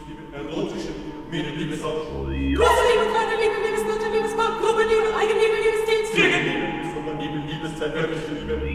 Liebesliebe, erotische Liebe, Medienliebeshaus. Große Liebe, kleine Liebe, Liebesgötter, Liebesmann, Gruppenliebe, Eigenliebe, Liebesdienst. Pflegeliebe, Liebeskummer, Liebe, Liebeszeit, göttliche Liebe,